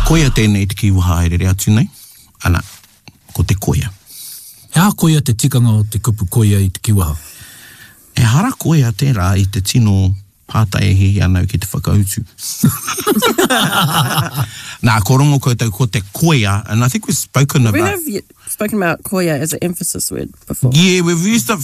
Koia tēnei te kiwaha e rere atu nei. Ana, ko te koia. Hea koia te tikanga o te kupu koia i te kiwaha? E hara koia tērā i te tino pātaehi anau ki te whakautu. Nā, korongo koutou ko te koia, and I think we've spoken about... We have spoken about koia as an emphasis word before. Yeah, we've used it